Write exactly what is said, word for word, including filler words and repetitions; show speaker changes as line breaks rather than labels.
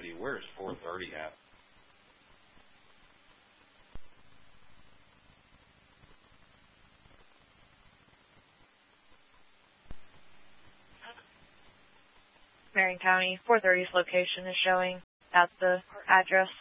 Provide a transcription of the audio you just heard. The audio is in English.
Deputy, where is four thirty at?
Marion County, four thirty's location is showing at the address.